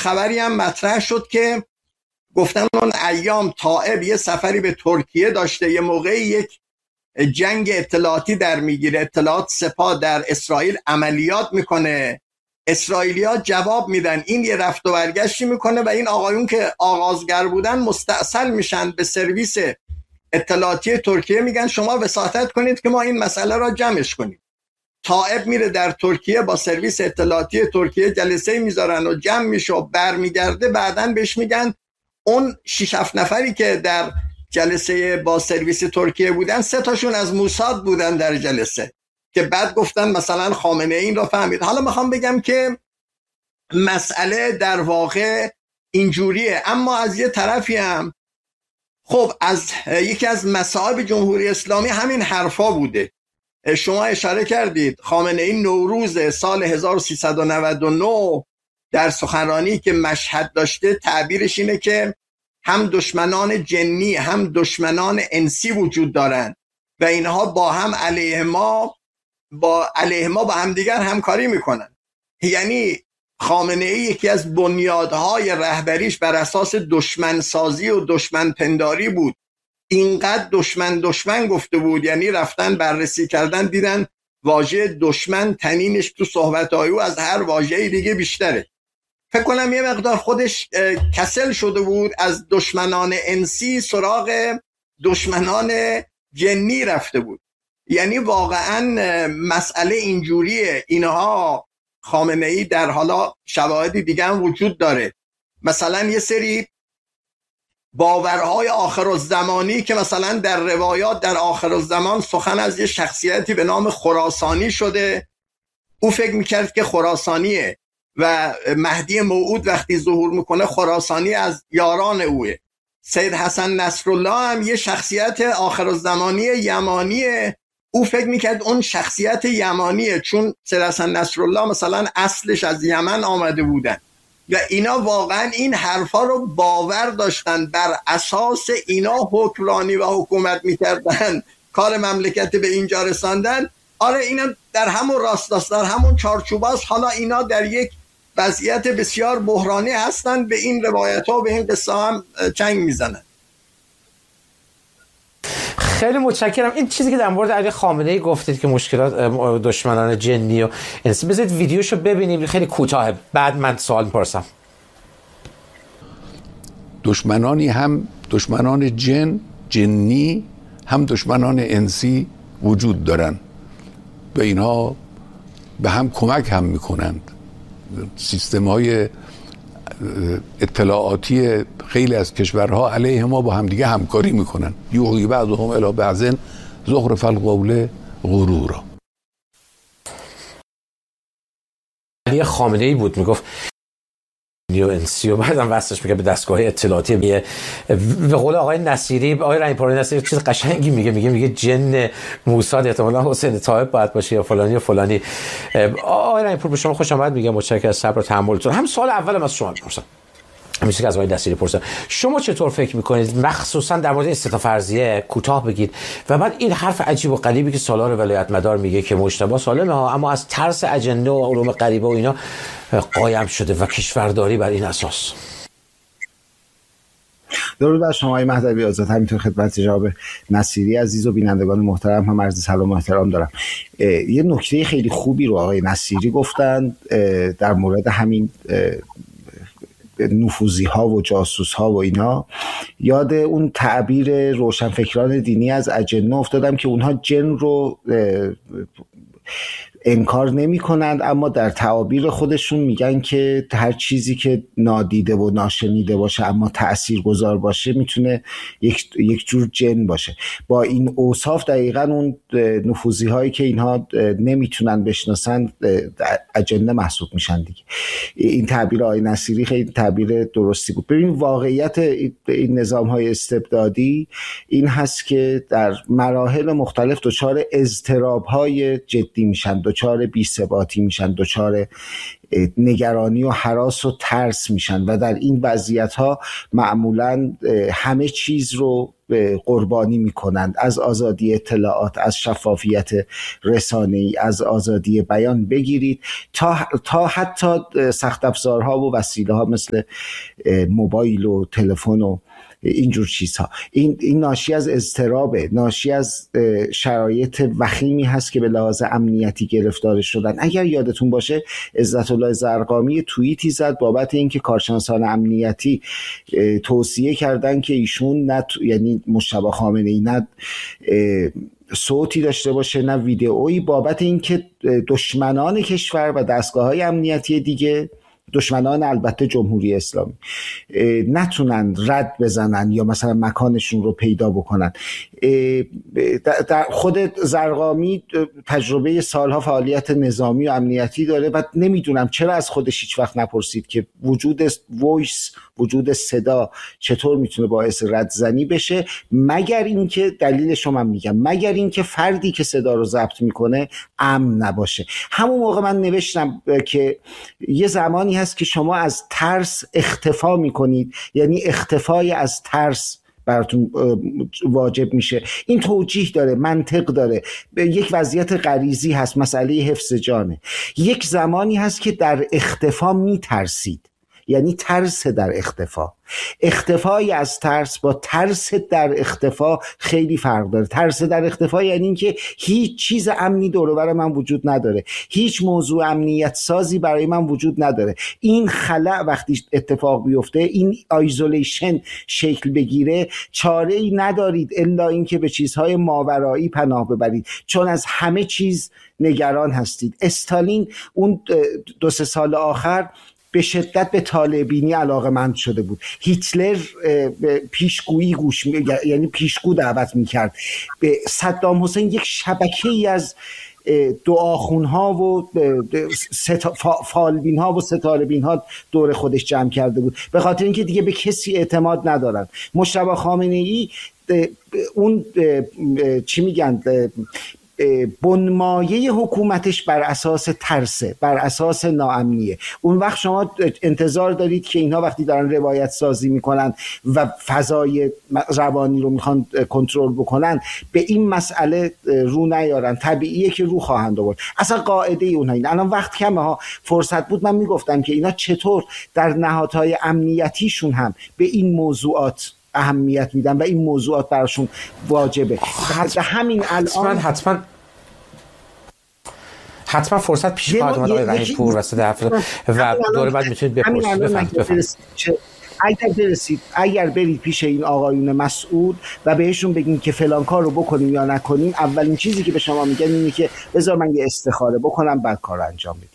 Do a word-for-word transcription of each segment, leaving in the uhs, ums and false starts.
خبری هم مطرح شد که گفتن اون ایام طائب یه سفری به ترکیه داشته، یه موقعی یک جنگ اطلاعاتی در میگیره، اطلاعات سپاه در اسرائیل عملیات میکنه، اسرائیلی‌ها جواب میدن، این یه رفت و برگشتی میکنه و این آقایون که آغازگر بودن مستأصل میشن به سرویس اطلاعاتی ترکیه، میگن شما وساطت کنید که ما این مسئله را جمعش کنیم. طائب میره در ترکیه با سرویس اطلاعاتی ترکیه جلسه میذارن و جمع میشه و برمیگرده، بعدن بهش میگن اون شش هفت نفری که در جلسه با سرویس ترکیه بودن سه تاشون از موساد بودن در جلسه، که بعد گفتن مثلا خامنه این را فهمید. حالا میخوام بگم که مسئله در واقع اینجوریه، اما از یه طرفی هم خب از یکی از مصائب جمهوری اسلامی همین حرفا بوده. شما اشاره کردید خامنه ای نوروز سال هزار و سیصد و نود و نه در سخنرانی که مشهد داشته تعبیرش اینه که هم دشمنان جنی هم دشمنان انسی وجود دارند و اینها با هم علیه ما با علیه ما با هم دیگر همکاری میکنن. یعنی خامنه ای یکی از بنیادهای رهبریش بر اساس دشمن سازی و دشمن پنداری بود. اینقدر دشمن دشمن گفته بود، یعنی رفتن بررسی کردن دیدن واژه دشمن تنینش تو صحبت‌های او از هر واژه‌ای دیگه بیشتره. فکر کنم یه مقدار خودش کسل شده بود، از دشمنان انسی سراغ دشمنان جنی رفته بود. یعنی واقعا مسئله اینجوریه. اینها خامنه ای در حالا شواهدی دیگه هم وجود داره، مثلا یه سری باورهای آخرالزمانی که مثلا در روایات در آخرالزمان سخن از یه شخصیتی به نام خراسانی شده، او فکر میکرد که خراسانیه و مهدی موعود وقتی ظهور میکنه خراسانی از یاران اوه. سید حسن نصرالله هم یه شخصیت آخرالزمانی یمانیه، او فکر میکرد اون شخصیت یمانیه چون سید حسن نصرالله مثلا اصلش از یمن آمده بودن و اینا واقعا این حرفا رو باور داشتن، بر اساس اینا حکمرانی و حکومت میکردن، کار مملکت به اینجا رساندن. آره اینا در همون راستاست، در همون چارچوباست. حالا اینا در یک وضعیت بسیار بحرانی هستن، به این روایت ها و به این قصه هم چنگ میزنن. خیلی متشکرم. این چیزی که در مورد علی خامنه ای گفتید که مشکلات دشمنان جنی و انسی، بذارید ویدیوشو ببینیم، خیلی کوتاه، بعد من سوال میپرسم. دشمنانی هم دشمنان جن جنی هم دشمنان انسی وجود دارن و اینها به هم کمک هم میکنند. سیستم های اطلاعاتی خیلی از کشورها علیه ما با هم دیگه همکاری میکنن. یوحی بعضهم الی بعض زخرف القول غرورا. علی خامنه ای بود میگفت نیو انسی و بعدم وصلش میگه به دستگاه اطلاعاتی. میگه به قول آقای نصیری، آقای رنگپور نصیری چیز قشنگی میگه، میگه میگه جن موساد احتمالاً حسین طائب باید باشه یا فلانی یا فلانی. آقای رنگپور به شما خوش آمد، میگه متشکرم از صبر و تحملتون. هم سوال اولم از شما میپرسم، همیشه که از آقای نصیری پرسم، شما چطور فکر میکنید مخصوصا در مورد این سه تا فرضیه کوتاه بگید و بعد این حرف عجیب و غریبی که سالار ولایت مدار میگه که مجتبی سالمه ها اما از ترس اجنده و علوم غریبه و اینا قایم شده و کشورداری بر این اساس. درود بر شما آقای مهدوی آزاد، همینطور خدمت جناب نصیری عزیز و بینندگان محترم هم عرض سلام و احترام دارم. یه نکته خیلی خوبی رو آقای نصیری گفتن در مورد همین نفوذی ها و جاسوس ها و اینا. یاد اون تعبیر روشنفکران دینی از اجنه افتادم که اونها جن رو انکار نمی کنند، اما در تعابیر خودشون میگن که هر چیزی که نادیده و ناشنیده باشه اما تأثیر گذار باشه میتونه یک یک جور جن باشه. با این اوصاف دقیقاً اون نفوذی هایی که اینها نمیتونن بشناسن اجنه محسوب میشن دیگه. این تعبیر آقای نصیری خیلی تعبیر درستی بود. ببین واقعیت این نظام های استبدادی این هست که در مراحل مختلف دچار اضطراب های جدی میشن، دچار بی‌ثباتی میشن، دچار نگرانی و هراس و ترس میشن و در این وضعیت ها معمولا همه چیز رو قربانی میکنند، از آزادی اطلاعات، از شفافیت رسانه‌ای، از آزادی بیان بگیرید تا تا حتی سخت افزارها و وسیله ها مثل موبایل و تلفن و اینجور چیزها. این این ناشی از اضطرابه، ناشی از شرایط وخیمی هست که به لحاظ امنیتی گرفتار شدن. اگر یادتون باشه عزت الله زرقامی توییتی زد بابت اینکه کارشناسان امنیتی توصیه کردن که ایشون نه یعنی مجتبی خامنه‌ای نه صوتی داشته باشه نه ویدئویی بابت اینکه دشمنان کشور و دستگاه‌های امنیتی دیگه، دشمنان البته جمهوری اسلامی، نتونن رد بزنن یا مثلا مکانشون رو پیدا بکنن. در خود زرقامی تجربه سالها فعالیت نظامی و امنیتی داره و نمیدونم چرا از خودش هیچ وقت نپرسید که وجود وایس، وجود صدا چطور میتونه باعث ردزنی بشه، مگر اینکه دلیلش رو من میگم، مگر اینکه فردی که صدا رو ضبط میکنه امن نباشه. همون موقع من نوشتم که یه زمانی هست که شما از ترس اختفا میکنید، یعنی اختفای از ترس براتون واجب میشه. این توجیه داره، منطق داره، یک وضعیت غریزی هست، مسئله حفظ جانه. یک زمانی هست که در اختفا میترسید، یعنی ترس در اختفا. اختفای از ترس با ترس در اختفا خیلی فرق داره. ترس در اختفا یعنی اینکه هیچ چیز امنی دور و بر من وجود نداره، هیچ موضوع امنیت سازی برای من وجود نداره. این خلأ وقتی اتفاق بیفته، این آیزولیشن شکل بگیره، چاره ای ندارید الا اینکه به چیزهای ماورایی پناه ببرید، چون از همه چیز نگران هستید. استالین اون دو سه سال آخر به شدت به طالع‌بینی علاقه‌مند شده بود. هیتلر پیشگویی گوش می... یعنی پیشگو دعوت می‌کرد. به صدام حسین یک شبکه‌ای از دعاخون‌ها و ستا... فالبین‌ها و ستاره‌بین‌ها دور خودش جمع کرده بود، به خاطر اینکه دیگه به کسی اعتماد ندارن. مجتبی خامنه‌ای اون چی میگن بنمایه حکومتش بر اساس ترسه، بر اساس ناامنیه. اون وقت شما انتظار دارید که اینها وقتی دارن روایت سازی میکنن و فضای روانی رو میخوان کنترل بکنن به این مسئله رو نیارن. طبیعیه که رو خواهند آورد. اصلا قاعده اونها این. الان وقت کمه ها، فرصت بود من میگفتم که اینا چطور در نهادهای امنیتیشون هم به این موضوعات اهمیت میدن و این موضوعات براشون واجبه. حتی همین الان حتما حتما فرصت پیش خواهد اومد آقای رحیم پور وسط هفته و دوره بعد میتونید بپرسید. بفرمایید. اگر برسید اگر برید پیش این آقایون مسئول و بهشون بگین که فلان کار رو بکنیم یا نکنیم، اولین چیزی که به شما میگن اینه که بذار من یه استخاره بکنم بعد کار انجام بدم.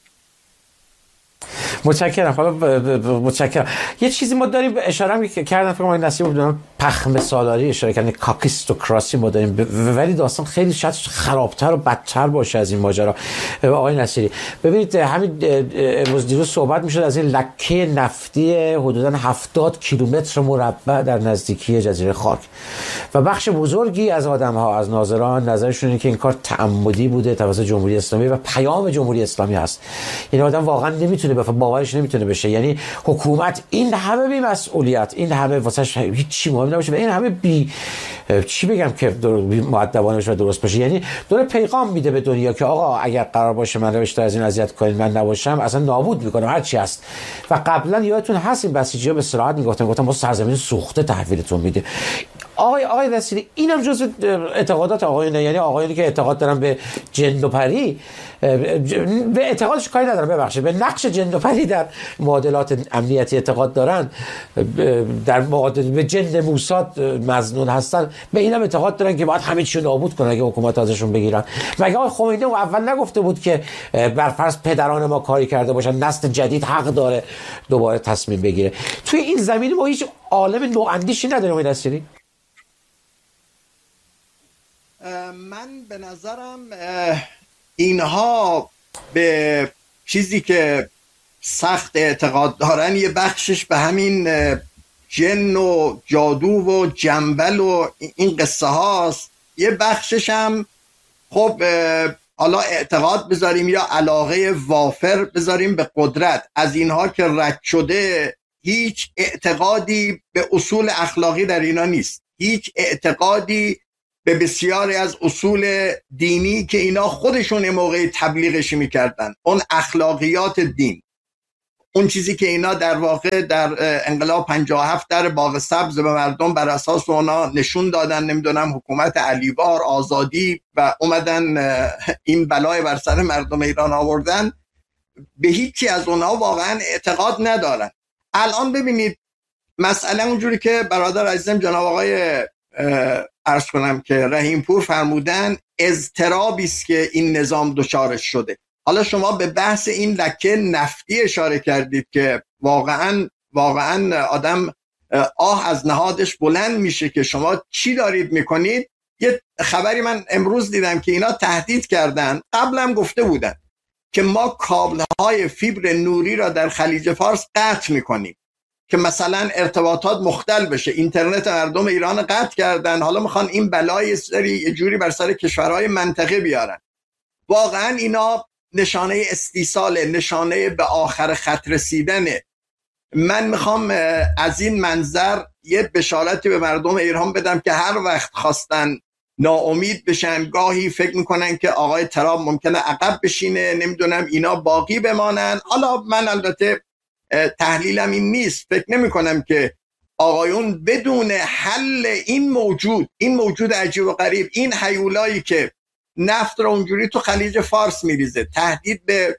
متشکرم. حالا متشکرم. یه چیزی ما داریم اشاره هم کردن فکر کنم نصیب بدونم پخم سالاری اشاره کردن، کاکیستوکراسی ما داریم، ولی داستان خیلی شاید خرابتر و بدتر باشه از این ماجرا. آقای نصیری ببینید همین امروز دیروز صحبت میشد از این لکه نفتی حدوداً هفتاد کیلومتر مربع در نزدیکی جزیره خاک و بخش بزرگی از آدم‌ها، از ناظران، نظرشون اینه که این کار تعمدی بوده توسط جمهوری اسلامی و پیام جمهوری اسلامی هست. این آدم واقعا نمیتونه بفهمه، باورش نمیتونه بشه. یعنی حکومت این همه بی مسئولیت، این همه واسش هیچ چی مهم نباشه و این همه بی چی بگم که مؤدبانه باشه و درست باشه. یعنی داره پیغام میده به دنیا که آقا اگر قرار باشه من رو بیشتر از این اذیت کنید من نباشم اصلا نابود میکنم هر چی هست. و قبلا یادتون هست این بسیجی‌ها به صراحت میگفتن گفتم ما سرزمین سوخته تحویلتون میده. آقای آقای نصیری اینم جزء اعتقادات آقایون، یعنی آقایونی که اعتقاد دارن به جن و پری، به اعتقادش کاری ندارن، ببخشید به نقش جن و پری در معادلات امنیتی اعتقاد دارن، در معادل به جن موساد مظنون هستن، به اینم اعتقاد دارن که باید همه چی رو نابود کنن اگه حکومت ازشون بگیرن. مگه آقای خمینی اول نگفته بود که بر فرض پدران ما کاری کرده باشن نسل جدید حق داره دوباره تصمیم بگیره؟ توی این زمینه ما هیچ عالم نواندیشی نداریم آقای نصیری؟ من به نظرم اینها به چیزی که سخت اعتقاد دارن یه بخشش به همین جن و جادو و جنبل و این قصه هاست، یه بخشش هم خب حالا اعتقاد بذاریم یا علاقه وافر بذاریم به قدرت، از اینها که رد شده، هیچ اعتقادی به اصول اخلاقی در اینا نیست، هیچ اعتقادی به بسیاری از اصول دینی که اینا خودشون موقع تبلیغش میکردن، اون اخلاقیات دین، اون چیزی که اینا در واقع در انقلاب پنجاه و هفت در باغ سبز به مردم بر اساس اونا نشون دادن، نمیدونم حکومت علیوار، آزادی، و اومدن این بلای بر سر مردم ایران آوردن، به هیچی از اونها واقعا اعتقاد ندارن. الان ببینید مسئله اونجوری که برادر عزیزم جناب آقای عرض کنم که رحیم پور فرمودن، اضطرابی است که این نظام دچارش شده. حالا شما به بحث این لکه نفتی اشاره کردید که واقعا واقعا آدم آه از نهادش بلند میشه که شما چی دارید میکنید. یه خبری من امروز دیدم که اینا تهدید کردن، قبلا گفته بودن که ما کابل‌های فیبر نوری را در خلیج فارس قطع میکنیم که مثلا ارتباطات مختل بشه. اینترنت مردم ایران قطع کردن، حالا میخوان این بلای سری یه جوری بر سر کشورهای منطقه بیارن. واقعا اینا نشانه استیصال، نشانه به آخر خط رسیدنه. من میخوام از این منظر یه بشارتی به مردم ایران بدم که هر وقت خواستن ناامید بشن، گاهی فکر میکنن که آقای ترامپ ممکنه عقب بشینه، نمیدونم اینا باقی بمانن. حالا من البته تحلیلم این نیست، فکر نمی کنم که آقایون بدون حل این موجود این موجود عجیب و غریب، این هیولایی که نفت را اونجوری تو خلیج فارس میریزه، تهدید به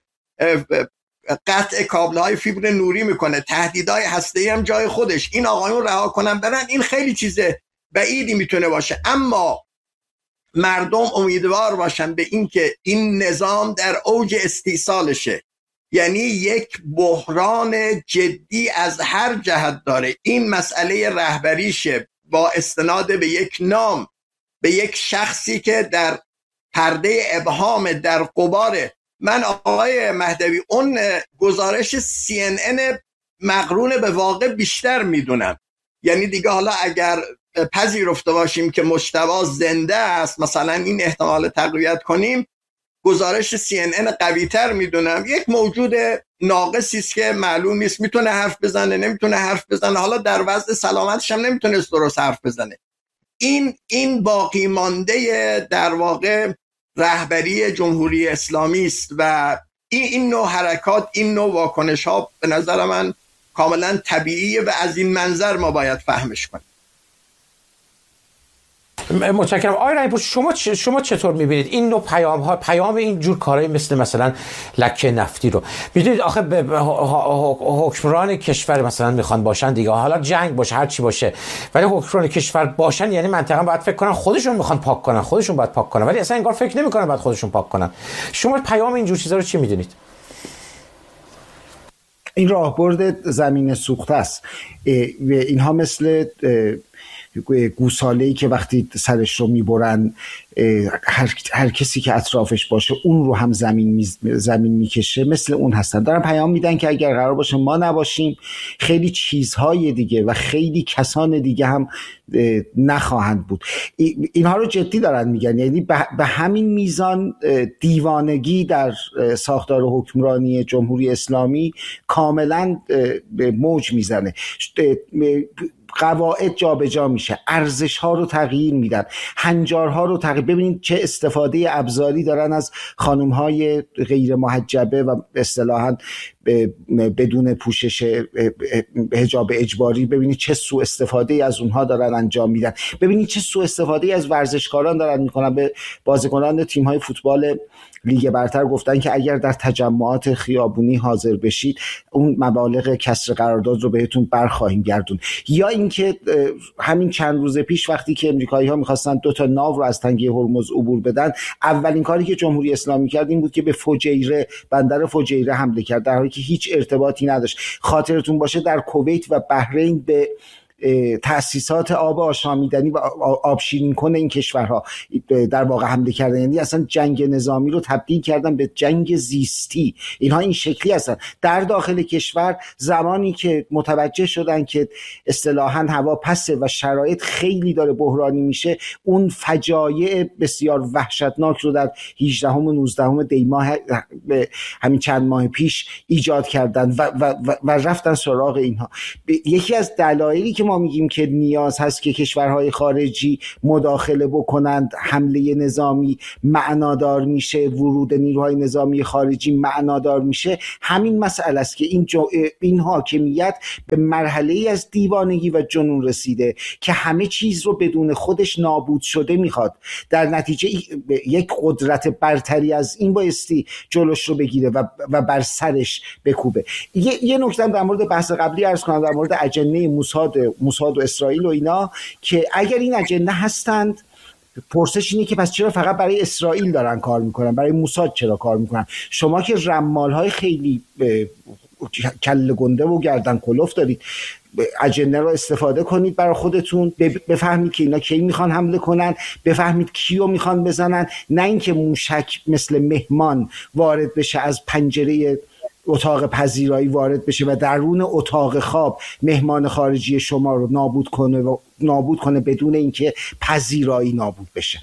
قطع کابل‌های فیبر نوری میکنه، تهدیدهای هسته‌ای هم جای خودش، این آقایون رها کنن برن، این خیلی چیز بعیدی میتونه باشه. اما مردم امیدوار باشن به این که این نظام در اوج استیصالشه، یعنی یک بحران جدی از هر جهت داره. این مسئله رهبریشه با استناد به یک نام، به یک شخصی که در پرده ابهام، در غباره. من آقای مهدوی اون گزارش سی ان ان مقرون به واقع بیشتر میدونم، یعنی دیگه حالا اگر پذیرفته باشیم که مجتبی زنده است، مثلا این احتمال تقویت کنیم، گزارش سی ان ان قوی تر میدونم. یک موجود ناقصی است که معلوم نیست میتونه حرف بزنه نمیتونه حرف بزنه، حالا در وضع سلامتش هم نمیتونست درست حرف بزنه. این این باقی مانده در واقع رهبری جمهوری اسلامی است و این این نوع حرکات، این نوع واکنش ها به نظر من کاملا طبیعیه و از این منظر ما باید فهمش کنیم. متشکرم. آقای رحیم پور، شما شما چطور میبینید این نوع پیام ها، پیام این جور کارهای مثل مثلا لکه نفتی رو؟ میدونید آخه حکمران کشور مثلا میخوان باشن دیگه، حالا جنگ باشه هر چی باشه، ولی حکمران کشور باشن یعنی منطقه باید فکر کنن خودشون میخوان پاک کنن، خودشون باید پاک کنن، ولی اصلا انگار فکر نمیکنن باید خودشون پاک کنن. شما پیام این جور چیزا رو چی میدونید؟ این راهبرد زمین سوخته است. اینها مثل گوساله‌ای که وقتی سرش رو میبرن هر, هر کسی که اطرافش باشه اون رو هم زمین می زمین میکشه، مثل اون هستن. دارن پیام میدن که اگر قرار باشه ما نباشیم خیلی چیزهای دیگه و خیلی کسان دیگه هم نخواهند بود. اینها رو جدی دارن میگن، یعنی به همین میزان دیوانگی در ساختار حکمرانی جمهوری اسلامی کاملا موج میزنه. قواعد جابجا میشه، ارزش ها رو تغییر میدن، هنجارها رو تغییر. ببینید چه استفاده ابزاری دارن از خانم های غیر محجبه و اصطلاحاً بدون پوشش حجاب اجباری. ببینید چه سوء استفاده از اونها دارن انجام میدن. ببینید چه سوء استفاده از ورزشکاران دارن میکنن. به بازیکنان تیم های فوتبال لیگ برتر گفتن که اگر در تجمعات خیابونی حاضر بشید اون مبالغ کسر قرارداد رو بهتون برخواهیم گردون. یا اینکه همین چند روز پیش وقتی که امریکایی‌ها می‌خواستن دو تا ناو رو از تنگه هرمز عبور بدن، اولین کاری که جمهوری اسلامی کرد این بود که به فجیره، بندر فجیره حمله کرد، در حالی که هیچ ارتباطی نداشت. خاطرتون باشه در کویت و بحرین به تأسیسات آب آشامیدنی و آبشیرین کن این کشورها در واقع حمله کردن. یعنی اصلا جنگ نظامی رو تبدیل کردن به جنگ زیستی. اینها این شکلی هستن در داخل کشور. زمانی که متوجه شدن که اصطلاحاً هوا پسه و شرایط خیلی داره بحرانی میشه، اون فجایع بسیار وحشتناک رو در هجدهم و نوزدهم دی ماه همین چند ماه پیش ایجاد کردن و, و, و, و رفتن سراغ اینها. یکی از دلایلی که ما میگیم که نیاز هست که کشورهای خارجی مداخله بکنند، حمله نظامی معنادار میشه، ورود نیروهای نظامی خارجی معنادار میشه، همین مسئله است که این, جو این حاکمیت به مرحله‌ای از دیوانگی و جنون رسیده که همه چیز رو بدون خودش نابود شده میخواد. در نتیجه یک قدرت برتری از این بایستی جلوش رو بگیره و, و بر سرش بکوبه. یه, یه نکته در مورد بحث قبلی عرض کنم، در مورد اجنه موساد موساد و اسرائیل و اینا، که اگر این اجنه هستند، پرسش اینه که پس چرا فقط برای اسرائیل دارن کار میکنن، برای موساد چرا کار میکنن؟ شما که رمالهای خیلی کله گنده و گردن کلوف دارید، اجنه رو استفاده کنید برای خودتون، بفهمید که اینا کی میخوان حمله کنن، بفهمید کیو میخوان بزنن، نه اینکه موشک مثل مهمان وارد بشه از پنجره اتاق پذیرایی وارد بشه و درون اتاق خواب مهمان خارجی شما رو نابود کنه و نابود کنه بدون اینکه پذیرایی نابود بشه.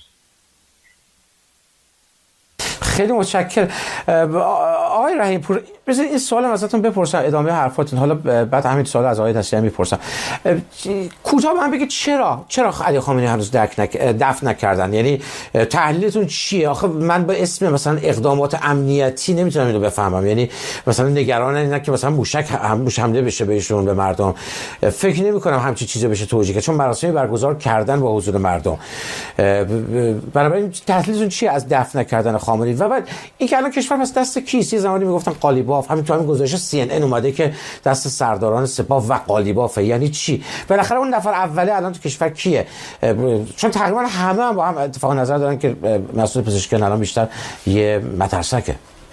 خیلی متشکرم آقای رحیم پور. بذارید این سوالم ازتون بپرسم ادامه حرفاتون، حالا بعد همین سوال از آقای نصیری میپرسم. کوتاه من بگید چرا چرا علی خامنه‌ای هنوز دفن نک... دفن نکردن؟ یعنی تحلیلتون چیه؟ آخه من با اسم مثلا اقدامات امنیتی نمیتونم اینو بفهمم. یعنی مثلا نگران اینا که مثلا موشک هم حمله بشه بهشون، به مردم، فکر نمی کنم همچین چیزی بشه توجیه کرد، چون مراسمی برگزار کردن با حضور مردم. بنابراین تحلیلتون چیه از دفن نکردن خامنه‌ای؟ و بعد این که الان کشور پس دست کیست؟ یه زمانی میگفتن قالیباف، همین تو همین گزارش سی ان ان اومده که دست سرداران سپاه و قالیباف. یعنی چی؟ بالاخره اون نفر اوله الان تو کشور کیه؟ چون تقریبا همه هم با هم اتفاق نظر دارن که مسئول پزشکی الان بیشتر یه مترسکه.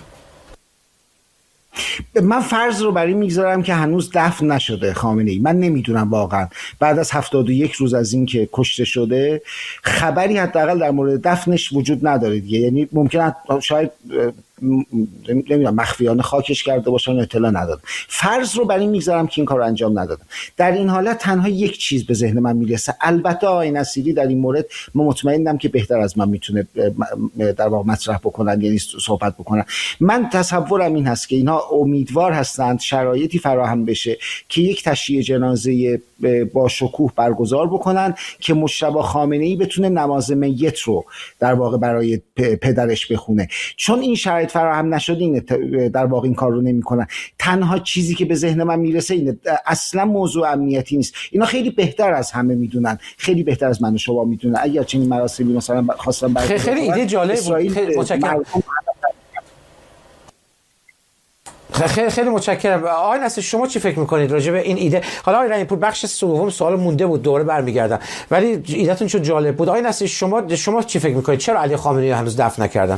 من فرض رو برای میگذارم که هنوز دفن نشده خامنه‌ای. من نمیدونم واقعا بعد از هفتاد و یک روز از این که کشته شده خبری حداقل در مورد دفنش وجود نداره دیگه. یعنی ممکنه شاید نمیدونم مخفیانه خاکش کرده باشن، اطلاع ندادم. فرض رو برای میگذارم که این کار رو انجام ندادم. در این حالت تنها یک چیز به ذهن من میرسه، البته آقای نصیری در این مورد من مطمئنم که بهتر از من میتونه در واقع مطرح بکنن، یعنی صحبت بکنن. من تصورم این هست که اینها امیدوار هستند شرایطی فراهم بشه که یک تشییع جنازه با شکوه برگزار بکنن که مجتبی خامنه‌ای بتونه نماز میت رو در واقع برای پدرش بخونه. چون این شرایط فراهم نشده اینه در واقع این کار رو نمی‌کنن. تنها چیزی که به ذهن من میرسه اینه، اصلا موضوع امنیتی نیست. اینا خیلی بهتر از همه میدونن، خیلی بهتر از من و شما میدونن. اگر چنین مراسمی مثلا خواستم برگزار خیلی ایده جالب بود. خیلی متشکرم. خیلی خیلی متشکرم. آقای نصیری شما چی فکر میکنید راجع به این ایده؟ حالا آقای رحیم پور بخش سوم سوال مونده بود، دوره برمیگردم، ولی ایدهتون چون جالب بود. آقای نصیری شما شما چی فکر میکنید؟ چرا علی خامنه‌ای هنوز دفن نکردند؟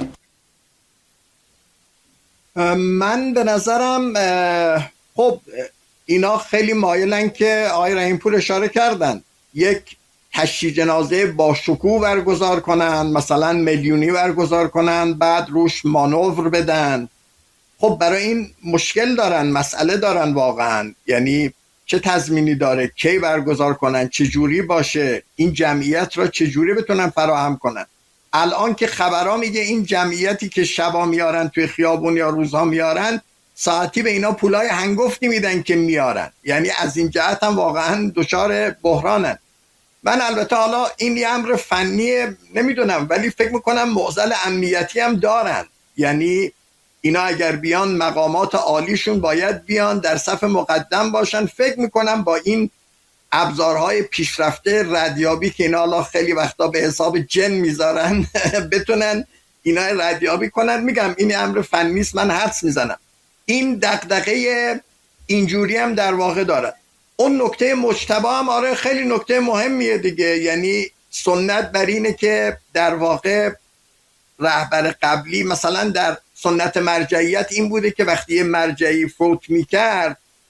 من به نظرم خب اینا خیلی مایلن که آقای رحیم پور اشاره کردن یک تشییع جنازه با شکوه برگزار کنن، مثلا میلیونی برگزار کنن، بعد روش مانور بدن. خب برای این مشکل دارن، مسئله دارن واقعا. یعنی چه تضمینی داره، کی برگزار کنن، چه جوری باشه، این جمعیت را چه جوری بتونن فراهم کنن. الان که خبرها میگه این جمعیتی که شبا میارن توی خیابون یا روزها میارن، ساعتی به اینا پولای هنگفتی میدن که میارن. یعنی از این جهت هم واقعا دچار بحرانن. من البته حالا این یه امر فنیه نمیدونم، ولی فکر میکنم معضل امنیتی هم دارن. یعنی اینا اگر بیان مقامات عالیشون باید بیان در صف مقدم باشن. فکر میکنم با این ابزارهای پیشرفته ردیابی که اینا حالا خیلی وقتا به حساب جن میذارن بتونن اینا ردیابی کنن. میگم این امر فنی است، من حدس میزنم. این دغدغه اینجوری هم در واقع داره. اون نکته مجتبی هم آره خیلی نکته مهمیه دیگه. یعنی سنت بر اینه که در واقع رهبر قبلی مثلا در سنت مرجعیت این بوده که وقتی یه مرجعی فوت میکرد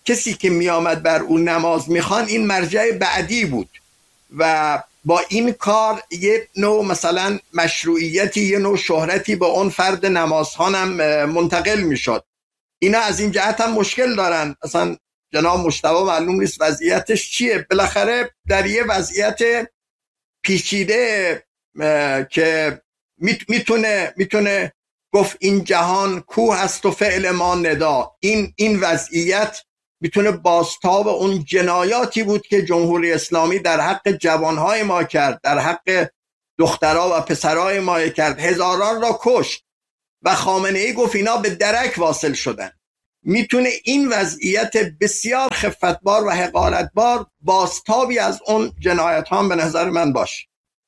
کسی که می آمد بر اون نماز میخوان این مرجع بعدی بود و با این کار یه نوع مثلا مشروعیتی، یه نوع شهرتی به اون فرد نمازخوان هم منتقل میشد. اینا از این جهت هم مشکل دارن. اصلا جناب مجتبی معلوم نیست وضعیتش چیه. بالاخره در یه وضعیت پیچیده که میتونه میتونه گفت این جهان کوه است و فعل ما ندا، این این وضعیت میتونه بازتاب اون جنایاتی بود که جمهوری اسلامی در حق جوانهای ما کرد، در حق دخترها و پسرهای ما کرد، هزاران را کشت و خامنه ای گفت اینا به درک واصل شدن. میتونه این وضعیت بسیار خفتبار و حقارتبار بازتابی از اون جنایت ها به نظر من باشه.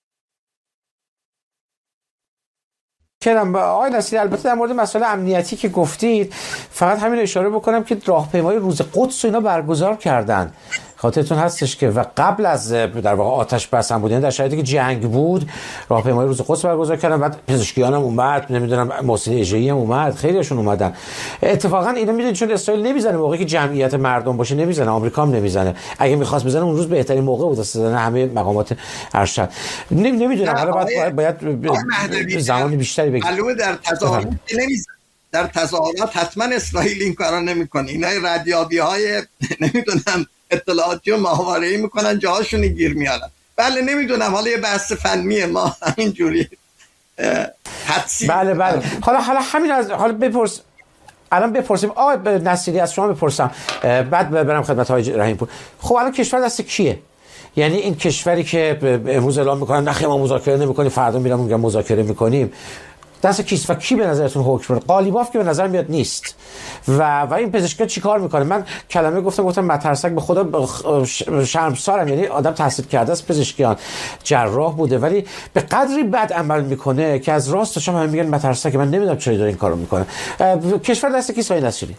کردم آقای نصیری، البته در مورد مسئله امنیتی که گفتید فقط همین اشاره بکنم که راهپیمایی روز قدس اینا برگزار کردن، خاطرتون هستش که و قبل از در واقع آتش بس هم بود، یعنی در شرایطی که جنگ بود راهپیمایی روز قدس برگزار کردن. بعد پزشکیان هم اومد، نمیدونم محسن اژه‌ای هم اومد، خیلیشون اومدن. اتفاقا اینا میدونید چون اسرائیل نمیزنه موقعی که جمعیت مردم باشه، نمیزنه، آمریکا هم نمیزنه. اگه میخواست بزنه اون روز بهترین موقع بود واسه همه مقامات ارشد. نمیدونم حالا باید باید زمان بیشتری بگیره. معلومه در تظاهرات نمیزنه، در تظاهرات حتما اسرائیل این کارا نمیکنه. اینا ردیابی‌های نمیدونم اطلاعاتی و ماهواره‌ای میکنن، جاهاشونی گیر میارن. بله نمیدونم، حالا یه بحث فنیه، ما همینجوری حدسی. بله بله حالا حالا همین از حالا بپرس الان بپرسیم آقای نصیری از شما بپرسم بعد برم خدمت آقای رحیم پور. خب الان کشور دست کیه؟ یعنی این کشوری که امروز اعلام میکنن نخیر ما مذاکره نمیکنیم، فردا میرم میگم مذاکره میکنیم، دست کیست و کی به نظرتون حکم کنه؟ قالیباف که به نظر میاد نیست. و و این پزشکا چیکار میکنه؟ من کلمه گفتم گفتم مترسک به خدا شرمسارم، یعنی آدم تحصیل کرده است، پزشکیان جراح بوده، ولی به قدری بد عمل میکنه که از راست شما هم میگن مترسک. من نمیدونم چرا داره این کارو میکنه. کشور دست کیست آقای نصیری؟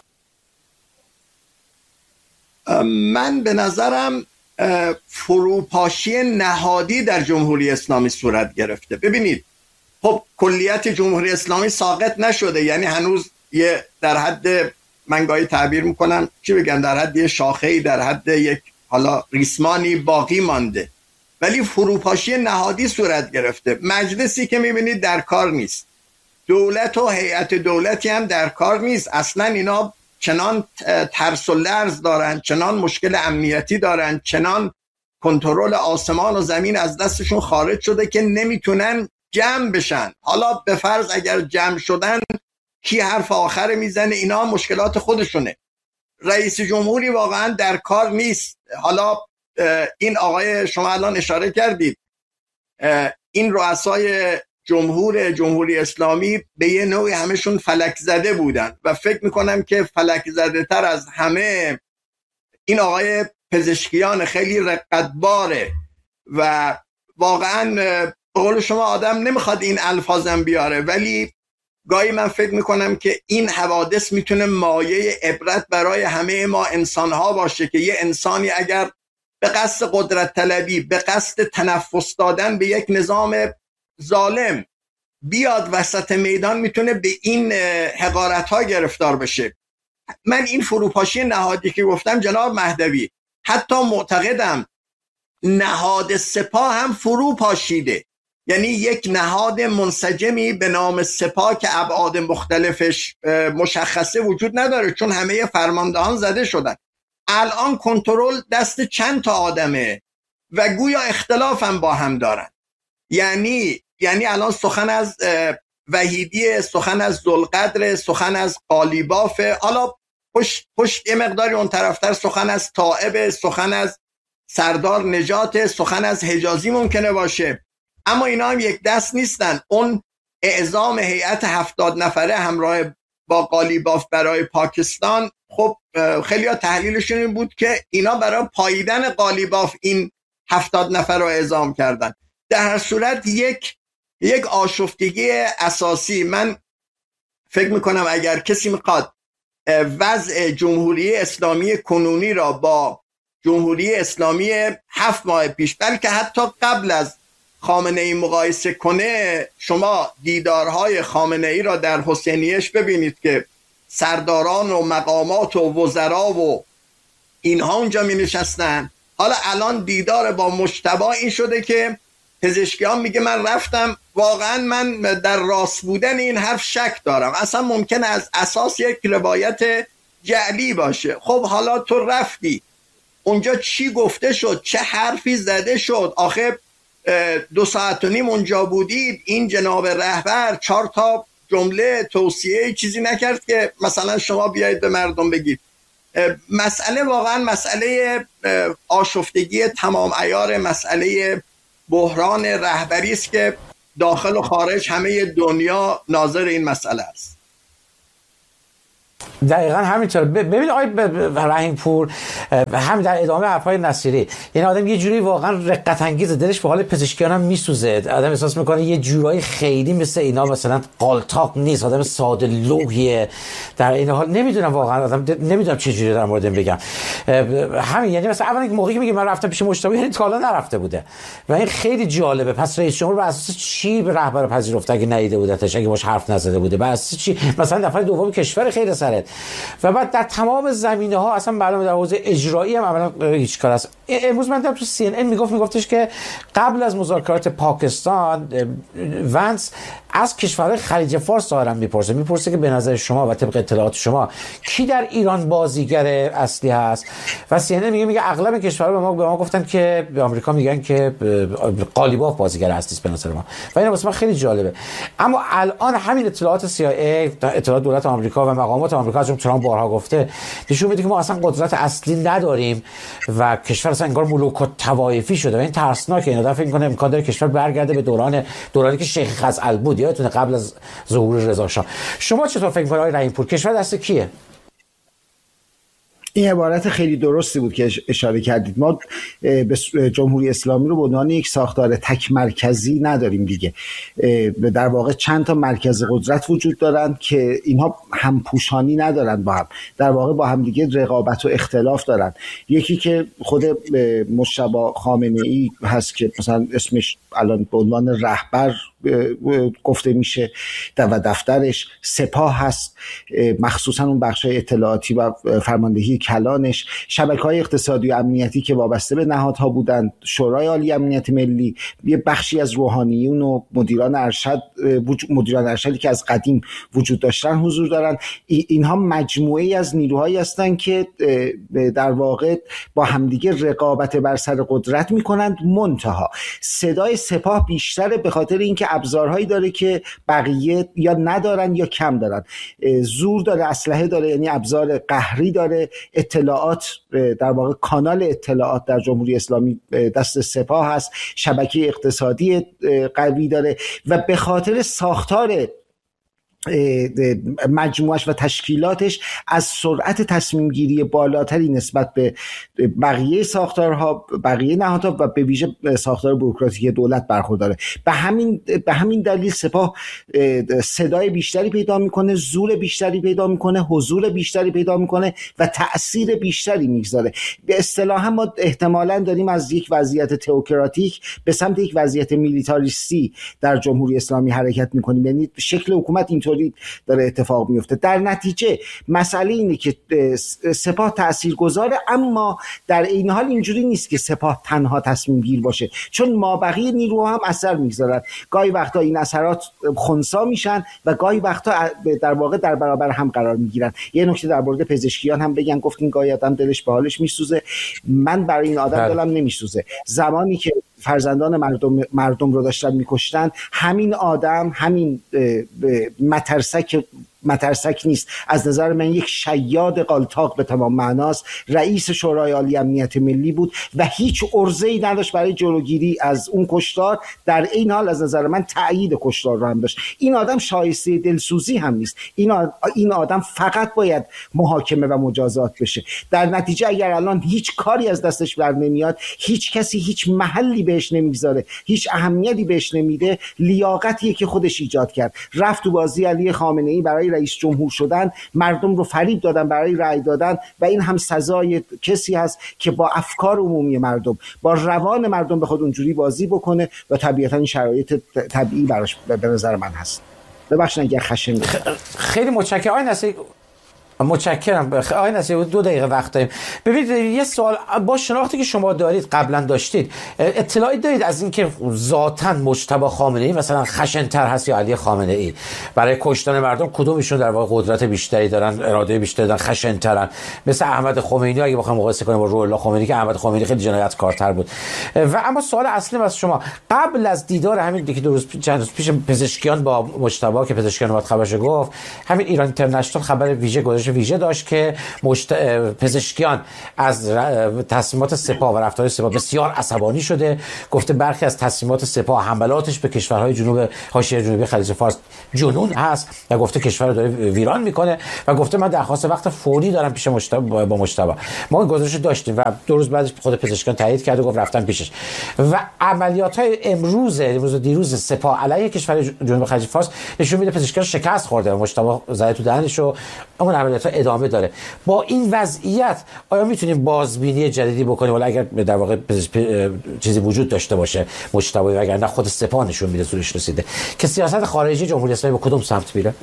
من به نظرم فروپاشی نهادی در جمهوری اسلامی صورت گرفته. ببینید خب کلیت جمهوری اسلامی ساقط نشده، یعنی هنوز یه در حد، من گاهی تعبیر میکنم چی بگم، در حد یه شاخه‌ای، در حد یک حالا ریسمانی باقی مانده، ولی فروپاشی نهادی صورت گرفته. مجلسی که میبینید در کار نیست، دولت و هیئت دولتی هم در کار نیست. اصلا اینا چنان ترس و لرز دارن، چنان مشکل امنیتی دارن، چنان کنترل آسمان و زمین از دستشون خارج شده که نمیتونن جمع بشن. حالا به فرض اگر جمع شدن کی حرف آخر میزنه، اینا مشکلات خودشونه. رئیس جمهوری واقعا در کار نیست. حالا این آقای شما الان اشاره کردید، این رؤسای جمهور جمهوری اسلامی به یه نوعی همشون فلک زده بودن و فکر میکنم که فلک زده تر از همه این آقای پزشکیان خیلی رقتباره و واقعا به قول شما آدم نمیخواد این الفاظم بیاره، ولی گاهی من فکر میکنم که این حوادث میتونه مایه عبرت برای همه ما انسانها باشه که یه انسانی اگر به قصد قدرت طلبی، به قصد تنفس دادن به یک نظام ظالم بیاد وسط میدان، میتونه به این حقارت ها گرفتار بشه. من این فروپاشی نهادی که گفتم جناب مهدوی، حتی معتقدم نهاد سپاه هم فرو پاشیده. یعنی یک نهاد منسجمی به نام سپاه که ابعاد مختلفش مشخصه وجود نداره، چون همه فرماندهان زده شدن. الان کنترل دست چند تا آدمه و گویا اختلاف هم با هم دارن. یعنی یعنی الان سخن از وحیدی، سخن از ذوالقدر، سخن از قالیباف، حالا پشت پشت یه مقداری اون طرفتر سخن از طائب، سخن از سردار نجات، سخن از حجازی ممکنه باشه. اما اینا هم یک دست نیستن. اون اعزام هیئت هفتاد نفره همراه با قالیباف برای پاکستان، خب خیلی ها تحلیلشون این بود که اینا برای پاییدن قالیباف این هفتاد نفر رو اعزام کردن. در هر صورت یک یک آشفتگی اساسی. من فکر میکنم اگر کسی میخواد وضع جمهوری اسلامی کنونی را با جمهوری اسلامی هفت ماه پیش، بلکه حتی قبل از خامنه ای مقایسه کنه، شما دیدارهای خامنه ای را در حسینیه‌اش ببینید که سرداران و مقامات و وزرا و اینها اونجا می نشستن. حالا الان دیدار با مجتبی این شده که پزشکیان میگه من رفتم، واقعا من در راست بودن این حرف شک دارم، اصلا ممکنه از اساس یک روایت جعلی باشه. خب حالا تو رفتی اونجا، چی گفته شد، چه حرفی زده شد؟ آخه دو ساعت و نیم اونجا بودید، این جناب رهبر چهار تا جمله توصیه چیزی نکرد که مثلا شما بیایید به مردم بگید. مسئله واقعا مسئله آشفتگی تمام عیار، مسئله بحران رهبری است که داخل و خارج همه دنیا ناظر این مسئله است. دقیقا همینطور. ببین آقای رحیم‌پور، هم در ادامه حرفای نصیری، این آدم یه جوری واقعا رقت انگیزه، دلش به حال پزشکیان هم میسوزه، آدم احساس میکنه یه جورایی خیلی مثل اینا مثلا قالتاق نیست، آدم ساده لوحیه. در این حال نمیدونم واقعا، آدم نمیدونم چه جوری در مورد بگم. همین یعنی مثلا اولا موقعی که میگه من رفتم پیش مجتبی، یعنی تا حالا نرفته بوده و این خیلی جالبه. پس رئیس جمهور بر اساس چی به رهبر پذیرفته اگه ندیده بودتش، اگه باش حرف نزده بوده؟ بر اساس چی؟ مثلا نفر دوم کشور خیر سرت. و بعد در تمام زمینه ها اصلا معلومه در حوزه اجرایی هم عملا هیچ کار است. امروز من دیدم تو سی ان ان میگفت میگفتش که قبل از مذاکرات پاکستان، ونس از کشورهای خلیج فارس ظاهرا میپرسه میپرسه که به نظر شما و طبق اطلاعات شما کی در ایران بازیگر اصلی هست؟ و سی ان ان میگه میگه اغلب کشورها به ما به ما گفتن که به آمریکا میگن که قالیباف بازیگر اصلی است به نظر ما. و این واسه من خیلی جالبه. اما الان همین اطلاعات سی آی ای، اطلاعات دولت آمریکا و مقامات آمریکا، از ترامپ بارها گفته، نشون میده که ما اصلا قدرت اصلی نداریم و کشور اصلا انگار ملوک و طوایفی شده و این ترسناکه. این آدم فکر میکنه امکان داره کشور برگرده به دوران دورانی که شیخ خزعل بود، یادتونه قبل از ظهور رضا شاه. شما چطور فکر میکنید آقای رحیم‌پور کشور دست کیه؟ این عبارت خیلی درستی بود که اشاره کردید. ما به جمهوری اسلامی رو به عنوان یک ساختار تک مرکزی نداریم دیگه. در واقع چند تا مرکز قدرت وجود دارن که اینها همپوشانی ندارن با هم، در واقع با هم دیگه رقابت و اختلاف دارن. یکی که خود مجتبی خامنه‌ای هست که مثلا اسمش الان به عنوان رهبر گفته میشه و دفترش سپاه هست، مخصوصا اون بخشای اطلاعاتی و فرماندهی کلانش، شبکه‌های اقتصادی و امنیتی که وابسته به نهادها بودند، شورای عالی امنیت ملی، یه بخشی از روحانیون و مدیران ارشد مدیران ارشدی که از قدیم وجود داشتن حضور دارن. اینها مجموعه‌ای از نیروهایی هستند که در واقع با همدیگه رقابت بر سر قدرت میکنند. منتها صدای سپاه بیشتره به خاطر اینکه ابزارهایی داره که بقیه یا ندارن یا کم دارن. زور داره، اسلحه داره، یعنی ابزار قهری داره، اطلاعات، در واقع کانال اطلاعات در جمهوری اسلامی دست سپاه هست، شبکه اقتصادی قوی داره و به خاطر ساختار مجموعش و تشکیلاتش از سرعت تصمیم گیری بالاتری نسبت به بقیه ساختارها، بقیه نهادها و به ویژه ساختار بوروکراتیک دولت برخورداره. به همین به همین دلیل سپاه صدای بیشتری پیدا میکنه، زور بیشتری پیدا میکنه، حضور بیشتری پیدا میکنه و تأثیر بیشتری میگذاره. به اصطلاح ما احتمالاً داریم از یک وضعیت تئوکراتیک به سمت یک وضعیت میلیتاریستی در جمهوری اسلامی حرکت میکنیم، یعنی شکل حکومت اینطور داره اتفاق میفته. در نتیجه مسئله اینه که سپاه تاثیرگذاره، اما در این حال اینجوری نیست که سپاه تنها تصمیم گیر باشه، چون مابقی نیروها هم اثر میگذارن. گاهی وقتا این اثرات خنثی میشن و گاهی وقتا در واقع در برابر هم قرار میگیرن. یه نکته در مورد پزشکیان هم بگم، گفتین گاهی آدم دلش به حالش میسوزه. من برای این آدم دلم نمیسوزه. زمانی که فرزندان مردم مردم رو داشتن میکشتن، همین آدم، همین مترسک مترسک نیست، از نظر من یک شیاد قالتاق به تمام معناست، رئیس شورای عالی امنیت ملی بود و هیچ عرضه‌ای نداشت برای جلوگیری از اون کشتار. در این حال از نظر من تأیید کشتار رو هم داشت. این آدم شایسته دلسوزی هم نیست. این این آدم فقط باید محاکمه و مجازات بشه. در نتیجه اگر الان هیچ کاری از دستش بر نمیاد، هیچ کسی هیچ محلی بهش نمیگذاره، هیچ اهمیتی بهش نمیده، لیاقتیه که خودش ایجاد کرد. رفت تو بازی علی خامنه‌ای برای رئیس جمهور شدن، مردم رو فریب دادن برای رأی دادن و این هم سزای کسی هست که با افکار عمومی مردم، با روان مردم بخواد اونجوری بازی بکنه و طبیعتا این شرایط طبیعی براش به نظر من هست. ببخشید اگه خشن خیلی متشکرم. آقای نصیری متشکرم. آقای نصیری دو دقیقه وقت داریم. ببینید یه سوال، با شناختی که شما دارید قبلا داشتید اطلاعی دارید از اینکه ذاتاً مجتبی خامنه‌ای مثلا خشن‌تر هست یا علی خامنه‌ای؟ برای کشتن مردم کدومشون در واقع قدرت بیشتری دارن، اراده بیشتری دارن، خشن‌ترن؟ مثل احمد خمینی اگه بخوام مقایسه کنیم با روح الله خمینی که احمد خمینی خیلی جنایتکارتر بود. و اما سوال اصلی از شما قبل از دیدار همین که دو روز چند روز پیش پزشکیان با مجتبی که پزشکیان اومد خبرش گفت، همین ایران اینترنشنال خبر ویژه گزارش ویژه داشت که مشت... پزشکیان از تصمیمات سپاه و رفتار سپاه بسیار عصبانی شده. گفته برخی از تصمیمات سپاه حملاتش به کشورهای جنوب حاشیه جنوبی خلیج فارس جنون هست و گفته کشور رو داره ویران میکنه و گفته من درخواست وقت فوری دارم پیش مجتبی با مجتبی. ما این گزارش داشتیم و دو روز بعدش خود پزشکیان تایید کرد و گفت رفتن پیشش. و عملیات‌های امروز امروز و دیروز سپاه علیه کشور جنوب خلیج فارس نشون میده پزشکیان شکست خورده و مجتبی زده تو دهنش و اون عملیات‌ها ادامه داره. با این وضعیت آیا میتونیم بازبینی جدیدی بکنیم ولی اگر در واقع چیزی وجود داشته باشه مجتبی وگرنه خود سپاه نشون میده زورش رسیده که سیاست خارجی جمهوری اسلامی به کدوم سمت میره؟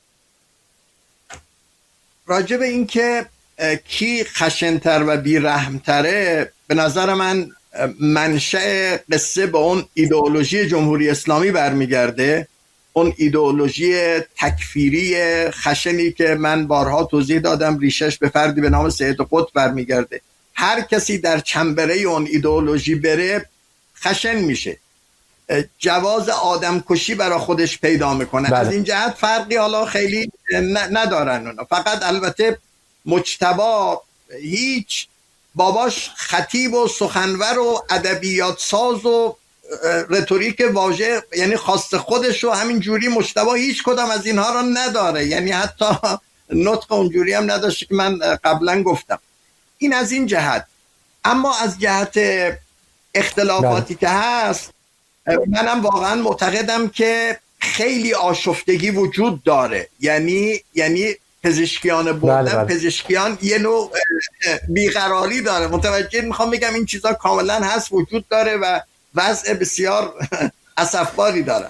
راجع به این که کی خشن‌تر و بی‌رحم‌تره، به نظر من منشأ قصه به اون ایدئولوژی جمهوری اسلامی برمیگرده، اون ایدئولوژی تکفیری خشنی که من بارها توضیح دادم ریشش به فردی به نام سید قطب برمیگرده. هر کسی در چنبره اون ایدئولوژی بره خشن میشه، جواز آدم کشی برای خودش پیدا میکنه. بله. از این جهت فرقی حالا خیلی ندارن اونا. فقط البته مجتبی هیچ باباش خطیب و سخنور و ادبیات ساز و رتوریک واژه، یعنی خواست خودش رو همین جوری مجتبی هیچ کدام از اینها رو نداره، یعنی حتی نطق اونجوری هم نداشته که من قبلا گفتم. این از این جهت. اما از جهت اختلافاتی که هست منم واقعا معتقدم که خیلی آشفتگی وجود داره، یعنی یعنی پزشکیان بردن بله بله. پزشکیان یه نوع بیقراری داره، متوجه میخوام بگم این چیزا کاملا هست وجود داره و وضع بسیار اسفباری داره.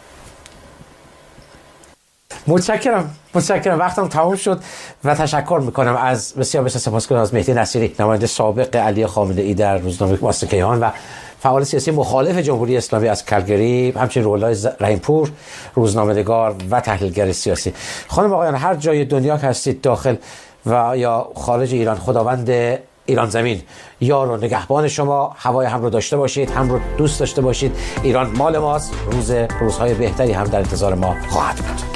متشکرم متشکرم وقتم تمام شد و تشکر میکنم از بسیار بسیار سپاسگزارم از مهدی نصیری، نماینده سابق علی خامنه‌ای در روزنامه ماست کیهان و فعال سیاسی مخالف جمهوری اسلامی از کلگری، همچنین روح‌الله رحیمپور روزنامه‌نگار و تحلیلگر سیاسی. خانم آقایان هر جای دنیا که هستید داخل و یا خارج ایران، خداوند ایران زمین یار و نگهبان شما. هوای هم رو داشته باشید، هم رو دوست داشته باشید. ایران مال ماست. روز روزهای بهتری هم در انتظار ما خواهد بود.